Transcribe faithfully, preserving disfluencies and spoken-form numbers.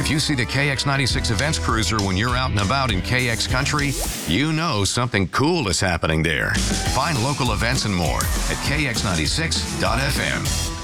If you see the K X ninety-six Events Cruiser when you're out and about in K X country, you know something cool is happening there. Find local events and more at K X ninety-six dot F M.